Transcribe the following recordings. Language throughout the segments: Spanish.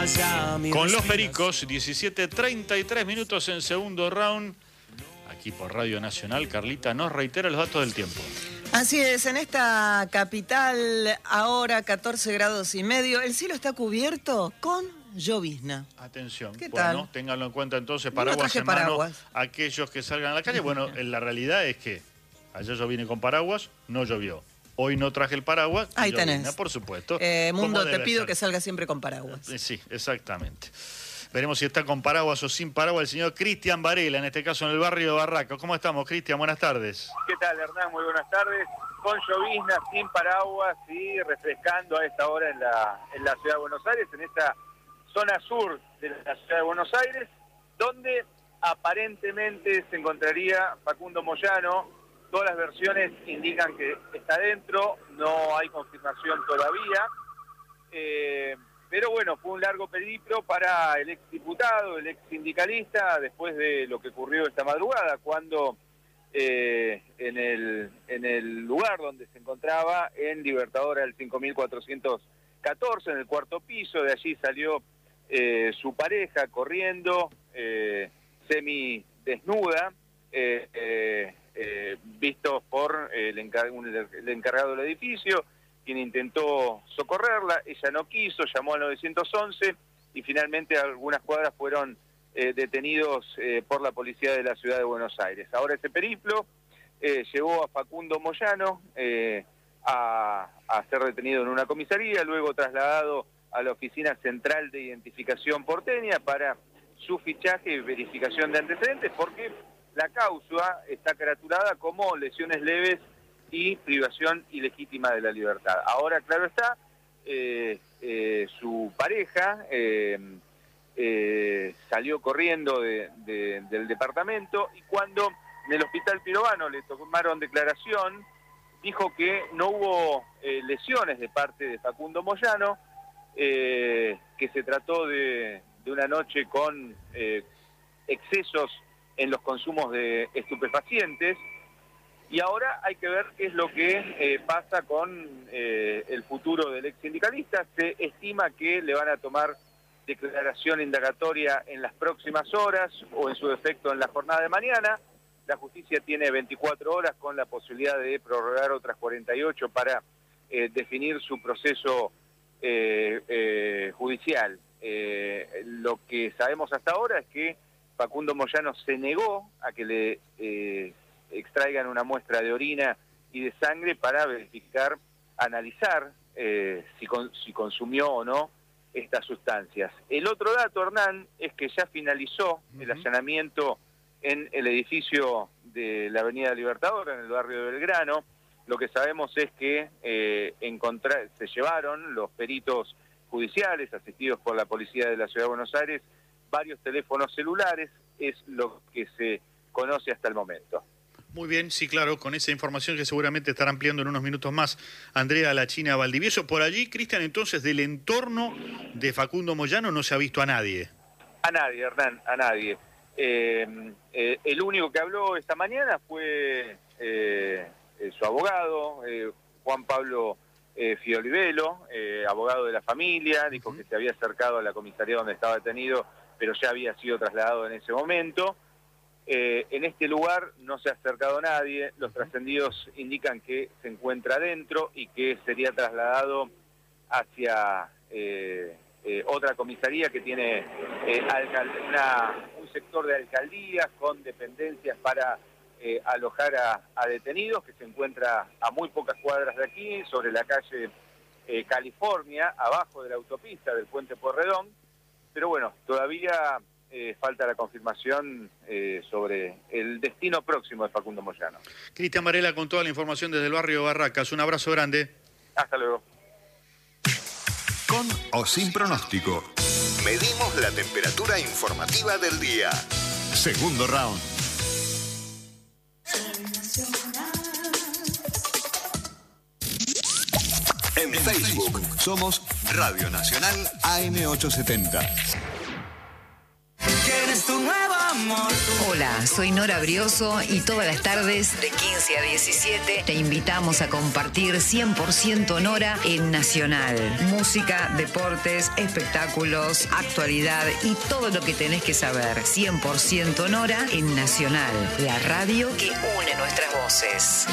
Con los Pericos, 17:33 minutos en segundo round. Aquí por Radio Nacional, Carlita nos reitera los datos del tiempo. Así es, en esta capital ahora 14 grados y medio. El cielo está cubierto con llovizna. Atención, ¿Qué bueno, tal? ténganlo en cuenta entonces, No paraguas traje en mano, paraguas. aquellos que salgan a la calle. Bueno, la realidad es que ayer yo vine con paraguas, no llovió. Hoy no traje el paraguas. Ahí llovizna, tenés. por supuesto. Mundo, te pido ser. que salga siempre con paraguas. Sí, exactamente. Veremos si está con paraguas o sin paraguas el señor Cristian Varela, en este caso en el barrio de Barracas. ¿Cómo estamos, Cristian? Buenas tardes. ¿Qué tal, Hernán? Muy buenas tardes. Con llovizna, sin paraguas y refrescando a esta hora en la ciudad de Buenos Aires, en esta zona sur de la ciudad de Buenos Aires, donde aparentemente se encontraría Facundo Moyano. Todas las versiones indican que está dentro, no hay confirmación todavía. Pero bueno, fue un largo periplo para el exdiputado, el exsindicalista, después de lo que ocurrió esta madrugada, cuando en el lugar donde se encontraba, en Libertadora del 5414, en el cuarto piso, de allí salió su pareja corriendo, semidesnuda, vistos por el encargado del edificio, quien intentó socorrerla. Ella no quiso, llamó al 911 y finalmente algunas cuadras fueron detenidos por la policía de la ciudad de Buenos Aires. Ahora ese periplo llevó a Facundo Moyano a ser detenido en una comisaría, luego trasladado a la Oficina Central de Identificación porteña para su fichaje y verificación de antecedentes, porque la causa está caraturada como lesiones leves y privación ilegítima de la libertad. Ahora, claro está, su pareja salió corriendo del departamento, y cuando en el Hospital Pirovano le tomaron declaración, dijo que no hubo lesiones de parte de Facundo Moyano, que se trató de una noche con excesos en los consumos de estupefacientes. Y ahora hay que ver qué es lo que pasa con el futuro del ex sindicalista. Se estima que le van a tomar declaración indagatoria en las próximas horas, o en su defecto en la jornada de mañana. La justicia tiene 24 horas con la posibilidad de prorrogar otras 48 para definir su proceso judicial. Lo que sabemos hasta ahora es que Facundo Moyano se negó a que le extraigan una muestra de orina y de sangre para verificar, analizar si consumió o no estas sustancias. El otro dato, Hernán, es que ya finalizó el allanamiento en el edificio de la Avenida Libertador, en el barrio de Belgrano. Lo que sabemos es que se llevaron los peritos judiciales, asistidos por la policía de la Ciudad de Buenos Aires, varios teléfonos celulares. Es lo que se conoce hasta el momento. Muy bien, sí, claro, con esa información que seguramente estará ampliando en unos minutos más Andrea La China Valdivieso. Por allí, Cristian, entonces, del entorno de Facundo Moyano no se ha visto a nadie. A nadie, Hernán, a nadie. El único que habló esta mañana fue su abogado, Juan Pablo Fiolivelo, abogado de la familia. Dijo que se había acercado a la comisaría donde estaba detenido, pero ya había sido trasladado en ese momento. En este lugar no se ha acercado nadie. Los trascendidos indican que se encuentra adentro y que sería trasladado hacia otra comisaría que tiene un sector de alcaldías con dependencias para alojar a detenidos, que se encuentra a muy pocas cuadras de aquí, sobre la calle California, abajo de la autopista del Puente Porredón. Pero bueno, todavía falta la confirmación sobre el destino próximo de Facundo Moyano. Cristian Varela con toda la información desde el barrio de Barracas. Un abrazo grande. Hasta luego. Con o sin pronóstico. Medimos la temperatura informativa del día. Segundo round. En Facebook somos Radio Nacional AM870. ¿Quién es tu nuevo Hola, soy Nora Brioso y todas las tardes de 15 a 17 te invitamos a compartir 100% Nora en Nacional. Música, deportes, espectáculos, actualidad y todo lo que tenés que saber. 100% Nora en Nacional, la radio que une nuestras voces.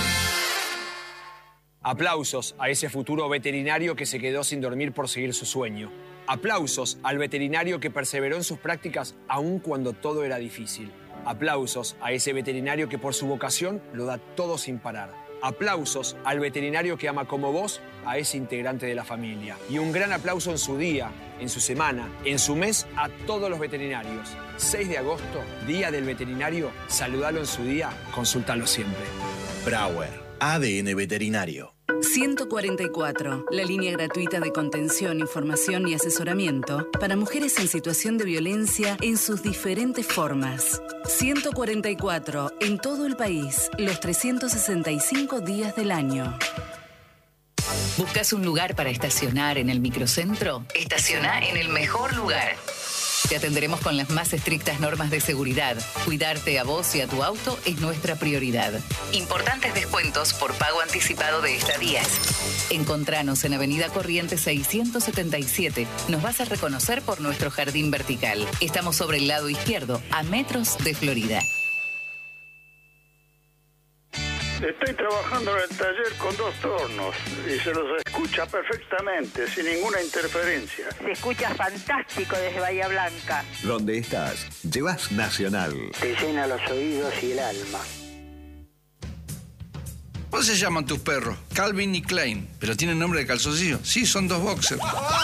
Aplausos a ese futuro veterinario que se quedó sin dormir por seguir su sueño. Aplausos al veterinario que perseveró en sus prácticas aun cuando todo era difícil. Aplausos a ese veterinario que por su vocación lo da todo sin parar. Aplausos al veterinario que ama como vos a ese integrante de la familia. Y un gran aplauso en su día, en su semana, en su mes a todos los veterinarios. 6 de agosto, Día del Veterinario. Saludalo en su día, consúltalo siempre. Brauer, ADN Veterinario. 144, la línea gratuita de contención, información y asesoramiento para mujeres en situación de violencia en sus diferentes formas. 144, en todo el país, los 365 días del año. ¿Buscas un lugar para estacionar en el microcentro? Estaciona en el mejor lugar. Te atenderemos con las más estrictas normas de seguridad. Cuidarte a vos y a tu auto es nuestra prioridad. Importantes descuentos por pago anticipado de estadías. Encontranos en Avenida Corrientes 677. Nos vas a reconocer por nuestro jardín vertical. Estamos sobre el lado izquierdo, a metros de Florida. Estoy trabajando en el taller con 2 tornos y se los escucha perfectamente, sin ninguna interferencia. Se escucha fantástico desde Bahía Blanca. Donde estás, llevas Nacional. Te llena los oídos y el alma. ¿Cómo se llaman tus perros? Calvin y Klein. ¿Pero tienen nombre de calzoncillo? Sí, son 2 boxers.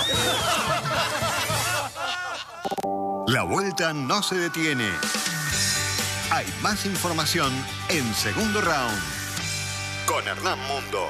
La vuelta no se detiene. Hay más información en Segundo Round. Con Hernán Mundo.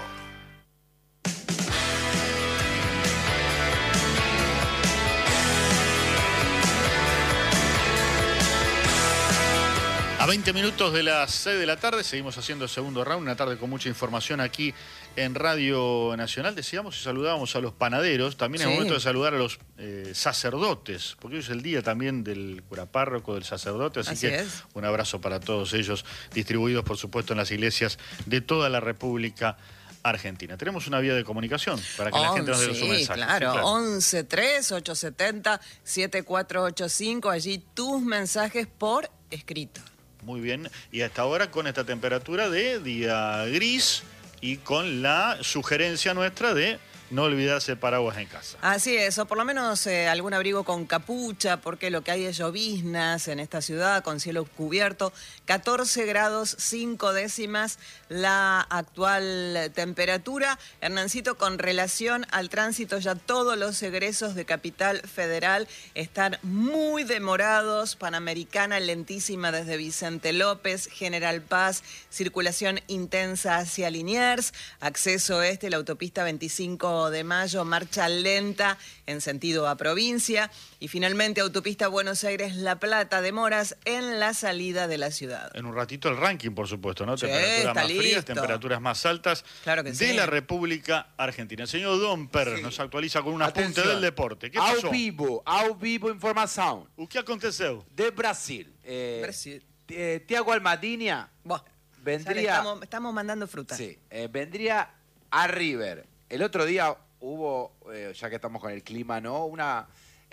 A 20 minutos de las 6 de la tarde, seguimos haciendo Segundo Round, una tarde con mucha información aquí en Radio Nacional. Decíamos y saludábamos a los panaderos, también es momento de saludar a los sacerdotes, porque hoy es el día también del cura párroco, del sacerdote, así que es. Un abrazo para todos ellos, distribuidos por supuesto en las iglesias de toda la República Argentina. Tenemos una vía de comunicación para que la gente nos dé su mensaje. Claro, sí, claro. 11-3-870-7485, allí tus mensajes por escrito. Muy bien, y hasta ahora con esta temperatura de día gris y con la sugerencia nuestra de no olvidarse el paraguas en casa. Así es, o por lo menos algún abrigo con capucha, porque lo que hay es lloviznas en esta ciudad, con cielo cubierto. 14 grados 5 décimas la actual temperatura. Hernancito, con relación al tránsito, ya todos los egresos de Capital Federal están muy demorados. Panamericana lentísima desde Vicente López, General Paz, circulación intensa hacia Liniers, acceso la autopista 25 de Mayo, marcha lenta en sentido a provincia, y finalmente autopista Buenos Aires-La Plata, demoras en la salida de la ciudad. En un ratito el ranking, por supuesto, ¿no? Sí, temperaturas más listo. frías, temperaturas más altas de la República Argentina. El señor Domper nos actualiza con un apunte del deporte. ¿Qué pasó? Ao vivo informação. O que aconteceu? De Brasil. Thiago Almatinha vendría... Estamos mandando fruta. Sí, vendría a River. El otro día hubo, ya que estamos con el clima, ¿no? Una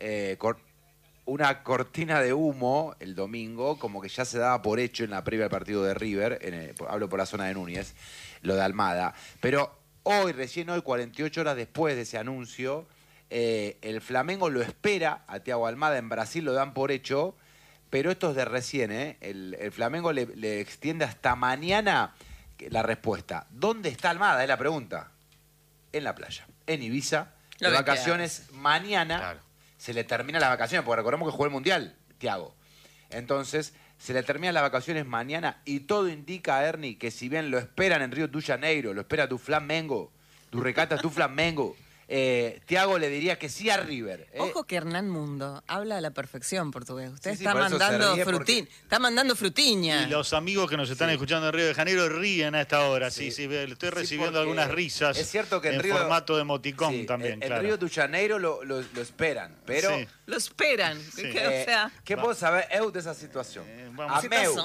cortina de humo el domingo, como que ya se daba por hecho en la previa del partido de River, hablo por la zona de Núñez, lo de Almada. Pero recién hoy, 48 horas después de ese anuncio, el Flamengo lo espera a Thiago Almada. En Brasil lo dan por hecho, pero esto es de recién, ¿eh? El Flamengo le extiende hasta mañana la respuesta. ¿Dónde está Almada? Es la pregunta. En la playa, en Ibiza, de vacaciones mañana. Claro. Se le terminan las vacaciones, porque recordemos que jugó el Mundial, Thiago. Entonces, se le terminan las vacaciones mañana y todo indica, Ernie, que si bien lo esperan en Río de Janeiro, lo espera tu Flamengo, tu recata tu Flamengo, Thiago le diría que sí a River. Ojo que Hernán Mundo habla a la perfección portugués. Usted Sí, está por eso mandando se ríe está mandando frutiña. Y los amigos que nos están escuchando en Río de Janeiro ríen a esta hora. Sí, estoy recibiendo algunas risas. Es cierto que en Río, formato de emoticón también, en claro. Río de Janeiro lo esperan, pero... Sí. Lo esperan. Sí. O sea, ¿Qué puedo saber de esa situación? A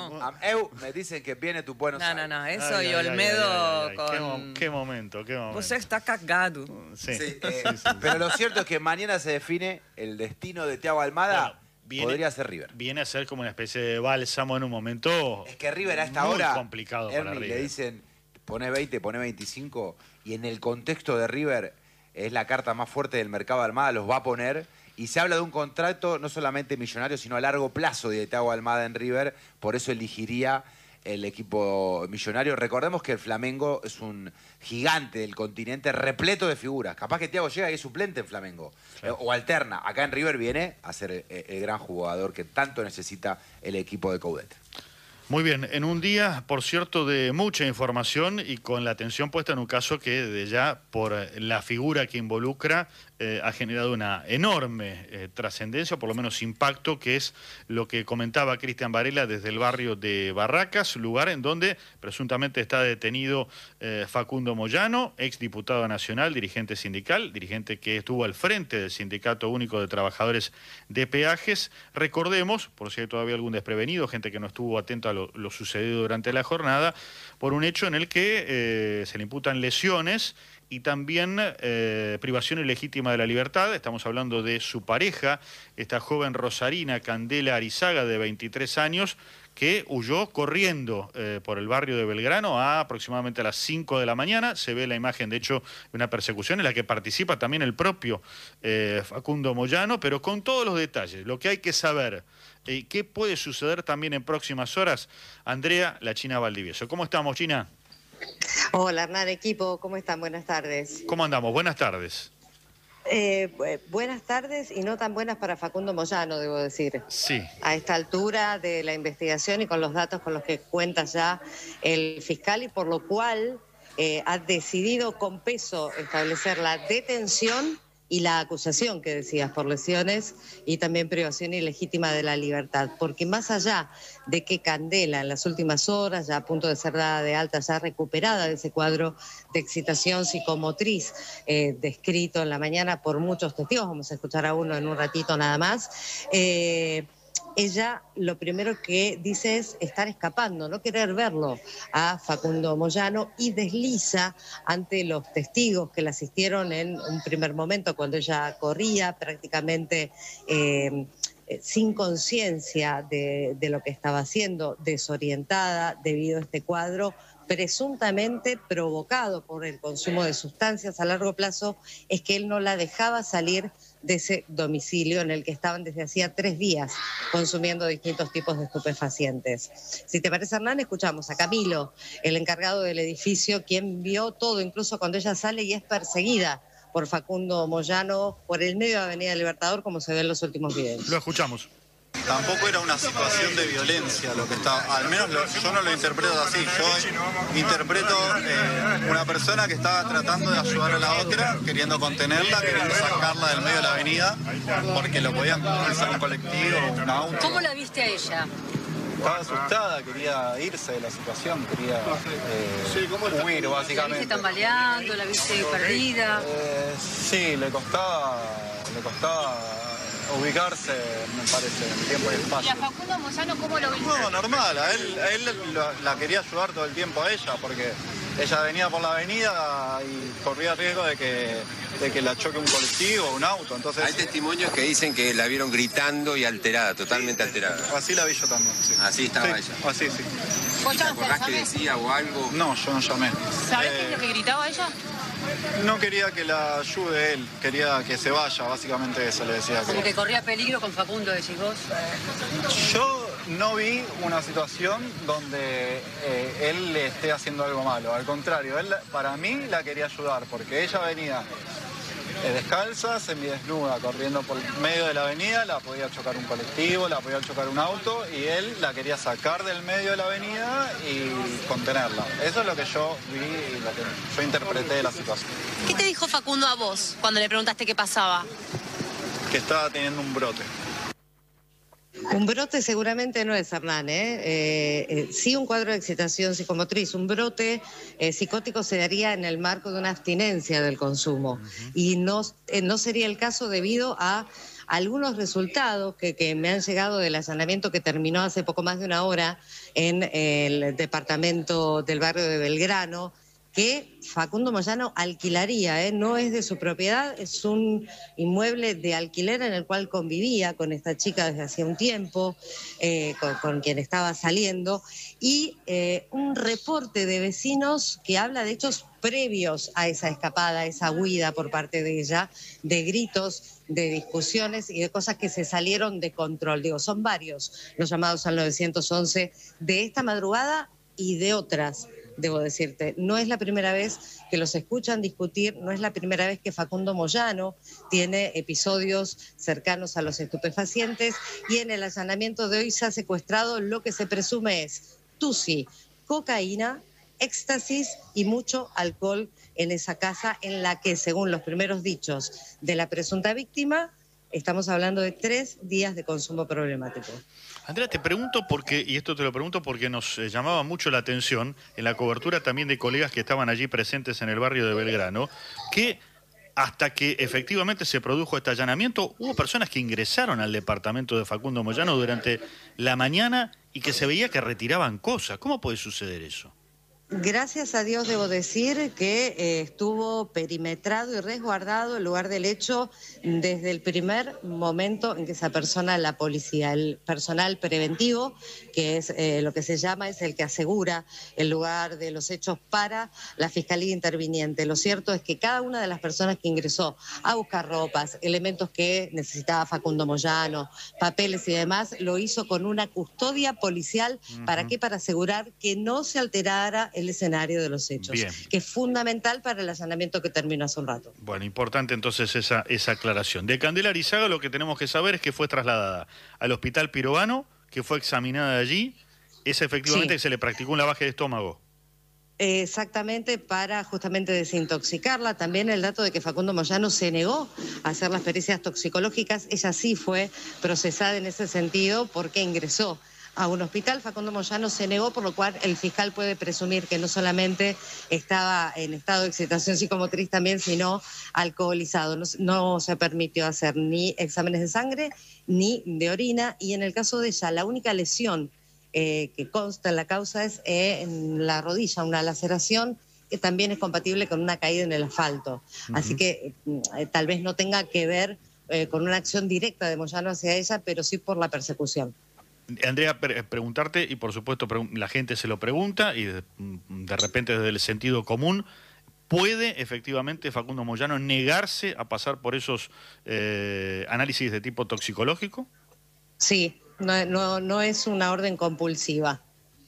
meu me dicen que viene tu Buenos Aires. No, eso y Olmedo con... Qué momento. Pues está cagado. Sí. Pero lo cierto es que mañana se define el destino de Thiago Almada. Podría ser River. Viene a ser como una especie de bálsamo en un momento. Es que River a esta muy hora, complicado para River. Le dicen, pone 20, pone 25, y en el contexto de River es la carta más fuerte del mercado de Almada, los va a poner. Y se habla de un contrato no solamente millonario, sino a largo plazo de Thiago Almada en River. Por eso elegiría el equipo millonario. Recordemos que el Flamengo es un gigante del continente repleto de figuras. Capaz que Thiago llega y es suplente en Flamengo. Claro. O alterna. Acá en River viene a ser el gran jugador que tanto necesita el equipo de Coudet. Muy bien, en un día, por cierto, de mucha información y con la atención puesta en un caso que de ya por la figura que involucra ha generado una enorme trascendencia, o por lo menos impacto, que es lo que comentaba Cristian Varela desde el barrio de Barracas, lugar en donde presuntamente está detenido Facundo Moyano, exdiputado nacional, dirigente sindical, dirigente que estuvo al frente del Sindicato Único de Trabajadores de Peajes. Recordemos, por si hay todavía algún desprevenido, gente que no estuvo atento a lo sucedido durante la jornada, por un hecho en el que se le imputan lesiones y también privación ilegítima de la libertad. Estamos hablando de su pareja, esta joven rosarina Candela Arizaga, de 23 años, que huyó corriendo por el barrio de Belgrano aproximadamente a las 5 de la mañana. Se ve la imagen, de hecho, de una persecución en la que participa también el propio Facundo Moyano, pero con todos los detalles, lo que hay que saber. ¿Qué puede suceder también en próximas horas? Andrea, la China Valdivieso. ¿Cómo estamos, China? Hola, Hernán, equipo. ¿Cómo están? Buenas tardes. ¿Cómo andamos? Buenas tardes. Buenas tardes y no tan buenas para Facundo Moyano, debo decir. Sí. A esta altura de la investigación y con los datos con los que cuenta ya el fiscal, y por lo cual ha decidido con peso establecer la detención y la acusación que decías por lesiones y también privación ilegítima de la libertad, porque más allá de que Candela en las últimas horas, ya a punto de ser dada de alta, ya recuperada de ese cuadro de excitación psicomotriz descrito en la mañana por muchos testigos, vamos a escuchar a uno en un ratito nada más, ella lo primero que dice es estar escapando, no querer verlo a Facundo Moyano, y desliza ante los testigos que la asistieron en un primer momento cuando ella corría prácticamente sin conciencia de lo que estaba haciendo, desorientada debido a este cuadro presuntamente provocado por el consumo de sustancias a largo plazo, es que él no la dejaba salir de ese domicilio en el que estaban desde hacía 3 días consumiendo distintos tipos de estupefacientes. Si te parece, Hernán, escuchamos a Camilo, el encargado del edificio, quien vio todo, incluso cuando ella sale y es perseguida por Facundo Moyano por el medio de Avenida Libertador, como se ve en los últimos videos. Lo escuchamos. Tampoco era una situación de violencia lo que estaba, al menos yo no lo interpreto así, yo interpreto una persona que estaba tratando de ayudar a la otra, queriendo contenerla, queriendo sacarla del medio de la avenida, porque lo podían cruzar un colectivo o un auto. ¿Cómo la viste a ella? Estaba asustada, quería irse de la situación, quería huir básicamente. ¿La viste tambaleando, la viste perdida? Sí, le costaba ubicarse, me parece, en tiempo y espacio. ¿Y a Facundo Moyano cómo lo viste? No, normal, a él la quería ayudar todo el tiempo a ella, porque ella venía por la avenida y corría riesgo de que la choque un colectivo o un auto. Entonces, hay testimonios que dicen que la vieron gritando y alterada, totalmente alterada. Así la vi yo también, sí. Así estaba ella. Así, sí. ¿Te acordás qué decía o algo? No, yo no llamé. ¿Sabés qué es lo que gritaba ella? No quería que la ayude él, quería que se vaya, básicamente eso le decía. Como que corría peligro con Facundo, decís vos. Yo no vi una situación donde él le esté haciendo algo malo, al contrario, él para mí la quería ayudar, porque ella venía descalza, semidesnuda, corriendo por medio de la avenida, la podía chocar un colectivo, la podía chocar un auto y él la quería sacar del medio de la avenida y contenerla. Eso es lo que yo vi y lo que yo interpreté de la situación. ¿Qué te dijo Facundo a vos cuando le preguntaste qué pasaba? Que estaba teniendo un brote. Un brote seguramente no es, Hernán, sí un cuadro de excitación psicomotriz. Un brote psicótico se daría en el marco de una abstinencia del consumo y no sería el caso debido a algunos resultados que me han llegado del allanamiento que terminó hace poco más de una hora en el departamento del barrio de Belgrano, que Facundo Moyano alquilaría, no es de su propiedad, es un inmueble de alquiler en el cual convivía con esta chica desde hacía un tiempo, con quien estaba saliendo, y un reporte de vecinos que habla de hechos previos a esa escapada, a esa huida por parte de ella, de gritos, de discusiones y de cosas que se salieron de control. Digo, son varios los llamados al 911 de esta madrugada y de otras. Debo decirte, no es la primera vez que los escuchan discutir, no es la primera vez que Facundo Moyano tiene episodios cercanos a los estupefacientes y en el allanamiento de hoy se ha secuestrado lo que se presume es tusi, cocaína, éxtasis y mucho alcohol en esa casa en la que, según los primeros dichos de la presunta víctima, estamos hablando de 3 días de consumo problemático. Andrea, te pregunto porque, y esto te lo pregunto porque nos llamaba mucho la atención en la cobertura también de colegas que estaban allí presentes en el barrio de Belgrano, que hasta que efectivamente se produjo este allanamiento, hubo personas que ingresaron al departamento de Facundo Moyano durante la mañana y que se veía que retiraban cosas. ¿Cómo puede suceder eso? Gracias a Dios debo decir que estuvo perimetrado y resguardado el lugar del hecho desde el primer momento en que esa persona, la policía, el personal preventivo, que es lo que se llama, es el que asegura el lugar de los hechos para la Fiscalía Interviniente. Lo cierto es que cada una de las personas que ingresó a buscar ropas, elementos que necesitaba Facundo Moyano, papeles y demás, lo hizo con una custodia policial. ¿Para qué? Para asegurar que no se alterara el escenario de los hechos, bien, que es fundamental para el allanamiento que terminó hace un rato. Bueno, importante entonces esa aclaración. De Candela Arizaga lo que tenemos que saber es que fue trasladada al Hospital Pirovano, que fue examinada allí, es efectivamente que se le practicó un lavaje de estómago. Exactamente, para justamente desintoxicarla. También el dato de que Facundo Moyano se negó a hacer las pericias toxicológicas, ella sí fue procesada en ese sentido porque ingresó a un hospital. Facundo Moyano se negó, por lo cual el fiscal puede presumir que no solamente estaba en estado de excitación psicomotriz también, sino alcoholizado. No se permitió hacer ni exámenes de sangre ni de orina, y en el caso de ella, la única lesión que consta en la causa es en la rodilla, una laceración que también es compatible con una caída en el asfalto. Así que tal vez no tenga que ver con una acción directa de Moyano hacia ella, pero sí por la persecución. Andrea, preguntarte, y por supuesto la gente se lo pregunta, y de repente desde el sentido común, ¿puede efectivamente Facundo Moyano negarse a pasar por esos análisis de tipo toxicológico? Sí, no es una orden compulsiva.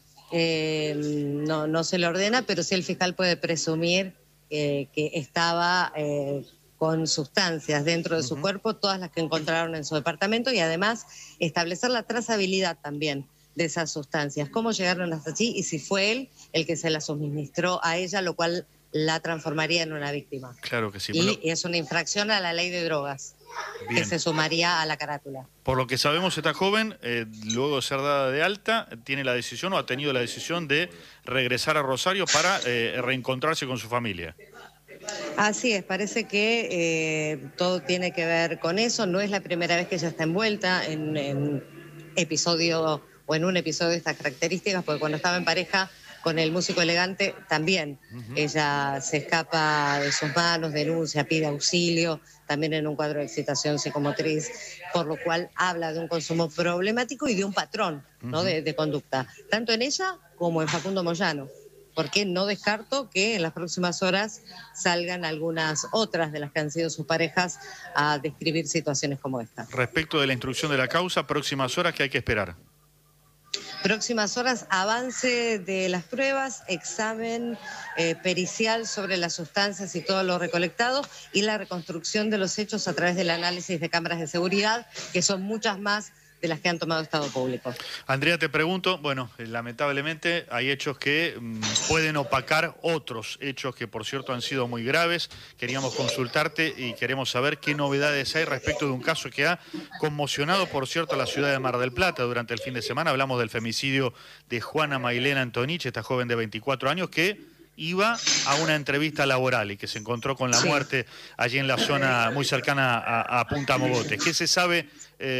No se le ordena, pero sí el fiscal puede presumir que estaba con sustancias dentro de su cuerpo, todas las que encontraron en su departamento, y además establecer la trazabilidad también de esas sustancias, cómo llegaron hasta allí y si fue él el que se las suministró a ella, lo cual la transformaría en una víctima. Claro que sí. Y es una infracción a la ley de drogas, bien, que se sumaría a la carátula. Por lo que sabemos, esta joven, luego de ser dada de alta, tiene la decisión o ha tenido la decisión de regresar a Rosario para reencontrarse con su familia. Así es, parece que todo tiene que ver con eso. No es la primera vez que ella está envuelta en episodio o en un episodio de estas características, porque cuando estaba en pareja con el músico Elegante también ella se escapa de sus manos, denuncia, pide auxilio, también en un cuadro de excitación psicomotriz, por lo cual habla de un consumo problemático y de un patrón, ¿no? de conducta, tanto en ella como en Facundo Moyano. Porque no descarto que en las próximas horas salgan algunas otras de las que han sido sus parejas a describir situaciones como esta. Respecto de la instrucción de la causa, próximas horas, ¿qué hay que esperar? próximas horas, avance de las pruebas, examen pericial sobre las sustancias y todo lo recolectado y la reconstrucción de los hechos a través del análisis de cámaras de seguridad, que son muchas más de las que han tomado Estado Público. Andrea, te pregunto, bueno, lamentablemente hay hechos que pueden opacar otros hechos que, por cierto, han sido muy graves. Queríamos consultarte y queremos saber qué novedades hay respecto de un caso que ha conmocionado, por cierto, a la ciudad de Mar del Plata durante el fin de semana. Hablamos del femicidio de Juana Mailena Antonich, esta joven de 24 años que iba a una entrevista laboral y que se encontró con la muerte allí en la zona muy cercana a Punta Mogotes. ¿Qué se sabe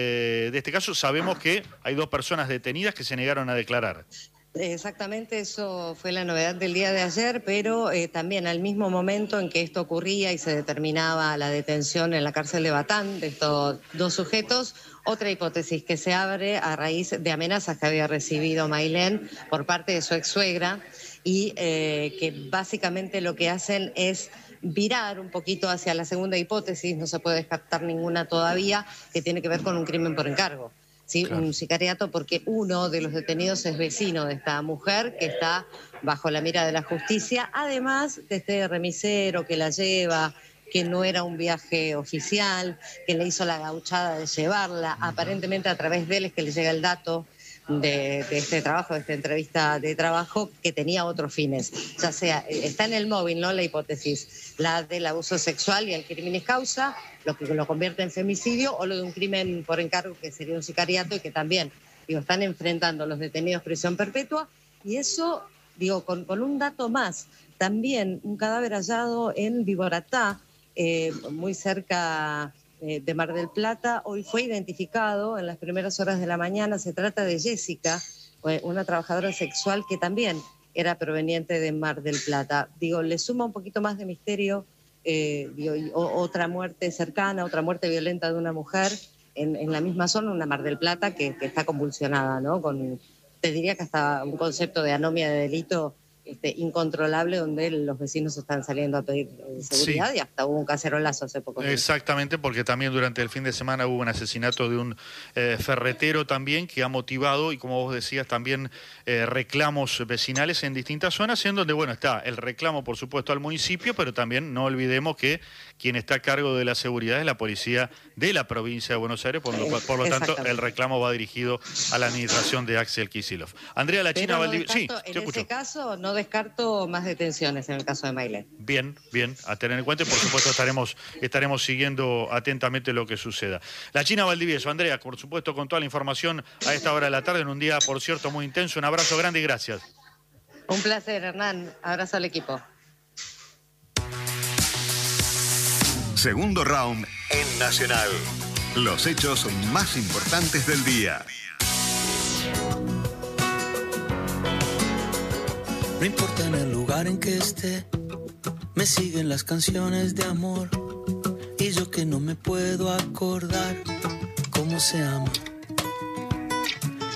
de este caso? Sabemos que hay 2 personas detenidas que se negaron a declarar. Exactamente, eso fue la novedad del día de ayer, pero también al mismo momento en que esto ocurría y se determinaba la detención en la cárcel de Batán de estos 2 sujetos, otra hipótesis que se abre a raíz de amenazas que había recibido Mailén por parte de su ex-suegra y que básicamente lo que hacen es virar un poquito hacia la segunda hipótesis, no se puede descartar ninguna todavía, que tiene que ver con un crimen por encargo. ¿Sí? Claro. Un sicariato, porque uno de los detenidos es vecino de esta mujer que está bajo la mira de la justicia, además de este remisero que la lleva, que no era un viaje oficial, que le hizo la gauchada de llevarla, aparentemente a través de él es que le llega el dato de este trabajo, de esta entrevista de trabajo, que tenía otros fines. Ya sea, está en el móvil, ¿no?, la hipótesis, la del abuso sexual y el criminis causa, lo que lo convierte en femicidio, o lo de un crimen por encargo, que sería un sicariato, y que también, están enfrentando los detenidos prisión perpetua. Y eso, con un dato más, también un cadáver hallado en Viboratá, muy cerca de Mar del Plata, hoy fue identificado en las primeras horas de la mañana. Se trata de Jessica, una trabajadora sexual que también era proveniente de Mar del Plata. Le suma un poquito más de misterio otra muerte cercana, otra muerte violenta de una mujer en la misma zona, una Mar del Plata que está convulsionada, ¿no? Te diría que hasta un concepto de anomia de delito incontrolable, donde los vecinos están saliendo a pedir seguridad, y hasta hubo un cacerolazo hace poco tiempo. Exactamente, porque también durante el fin de semana hubo un asesinato de un ferretero también, que ha motivado, y como vos decías, también reclamos vecinales en distintas zonas, en donde, está el reclamo, por supuesto, al municipio, pero también no olvidemos que quien está a cargo de la seguridad es la policía de la provincia de Buenos Aires, por lo tanto, el reclamo va dirigido a la administración de Axel Kicillof. Andrea La China Valdivieso. Sí, en ese caso, no descarto más detenciones en el caso de Mailén. Bien, a tener en cuenta, y por supuesto estaremos siguiendo atentamente lo que suceda. La China Valdivieso, Andrea, por supuesto, con toda la información a esta hora de la tarde, en un día, por cierto, muy intenso. Un abrazo grande y gracias. Un placer, Hernán. Abrazo al equipo. Segundo round en Nacional. Los hechos más importantes del día. No importa en el lugar en que esté, me siguen las canciones de amor. Y yo que no me puedo acordar cómo se ama.